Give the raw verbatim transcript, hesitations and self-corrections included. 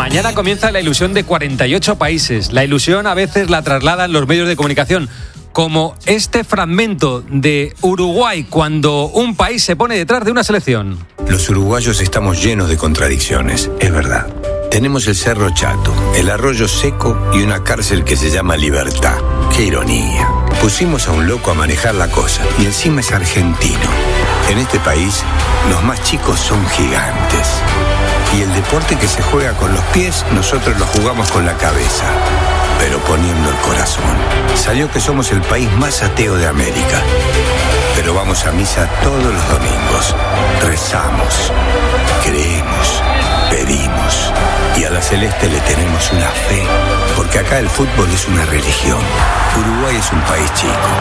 Mañana comienza la ilusión de cuarenta y ocho países. La ilusión a veces la trasladan los medios de comunicación, como este fragmento de Uruguay cuando un país se pone detrás de una selección. Los uruguayos estamos llenos de contradicciones, es verdad. Tenemos el Cerro Chato, el Arroyo Seco y una cárcel que se llama Libertad. ¡Qué ironía! Pusimos a un loco a manejar la cosa y encima es argentino. En este país, los más chicos son gigantes. Y el deporte que se juega con los pies, nosotros lo jugamos con la cabeza, pero poniendo el corazón. Salió que somos el país más ateo de América, pero vamos a misa todos los domingos. Rezamos, creemos, pedimos, y a la Celeste le tenemos una fe, porque acá el fútbol es una religión. Uruguay es un país chico.